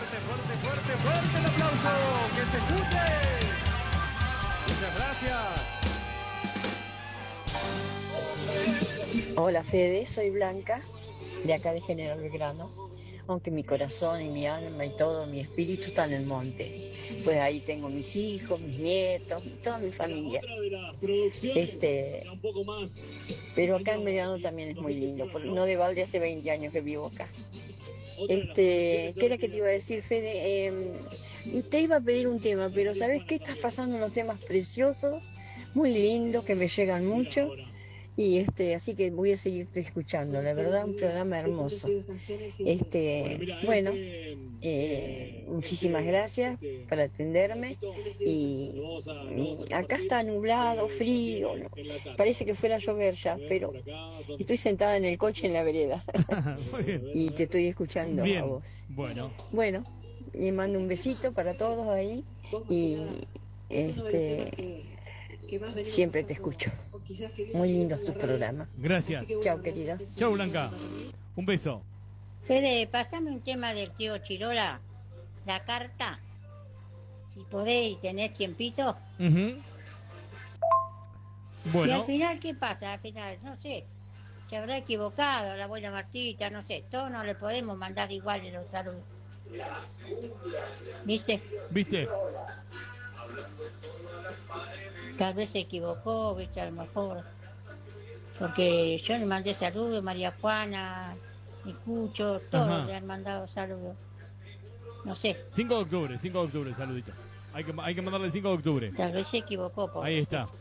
Fuerte, fuerte, fuerte, fuerte el aplauso. Que se escuche. Muchas gracias. Hola Fede, soy Blanca, de acá de General Belgrano, aunque mi corazón y mi alma y todo mi espíritu están en el monte. Pues ahí tengo mis hijos, mis nietos, toda mi familia. Pero acá en Belgrano también es muy lindo, no de balde hace 20 años que vivo acá. ¿Qué era que te iba a decir, Fede? Te iba a pedir un tema, pero ¿sabes qué? Estás pasando unos temas preciosos, muy lindos, que me llegan mucho. Y así que voy a seguirte escuchando, la verdad, un programa hermoso. Bueno, muchísimas gracias por atenderme. Y acá está nublado, frío, ¿no? Parece que fuera a llover ya, pero estoy sentada en el coche en la vereda y te estoy escuchando a vos. Bueno, le mando un besito para todos ahí y siempre te escucho. Muy lindos tus programas. Gracias. Chao, querida. Chao, Blanca. Un beso. Fede, pasame un tema del tío Chirola, La Carta. Si podéis y tenés tiempito. Bueno. Y al final, ¿qué pasa? Al final, no sé, se habrá equivocado la abuela Martita, no sé, todos no le podemos mandar igual los saludos. ¿Viste? Tal vez se equivocó, viste, a lo mejor. Porque yo le mandé saludos, María Juana, mi Cucho, todos le han mandado saludos. No sé. 5 de octubre, saludito. Hay que mandarle el 5 de octubre. Tal vez se equivocó. Por ahí está.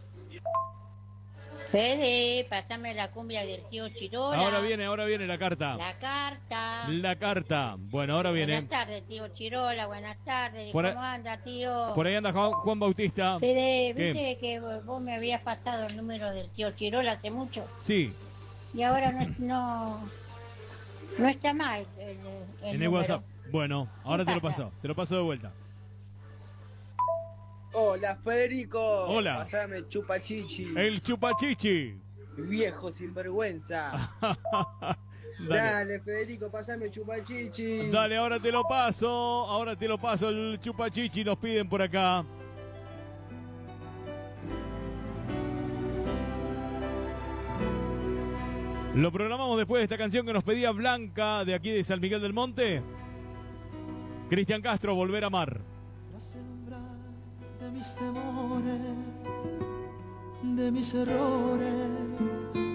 Fede, pasame la cumbia del tío Chirola. Ahora viene la carta. La carta. Bueno, ahora viene. Buenas tardes, tío Chirola, buenas tardes. ¿Cómo anda, tío? Por ahí anda Juan Bautista. Fede, viste que vos me habías pasado el número del tío Chirola hace mucho. Sí. Y ahora no está mal el en el WhatsApp. Bueno, ahora te lo paso de vuelta. Hola, Federico. Hola. Pasame Chupachichi. El Chupachichi. Viejo sinvergüenza. Dale, Federico, pasame Chupachichi. Dale, ahora te lo paso el Chupachichi, nos piden por acá. Lo programamos después de esta canción que nos pedía Blanca, de aquí de San Miguel del Monte. Cristian Castro, Volver a Amar. Tras el umbral de mis temores, de mis errores,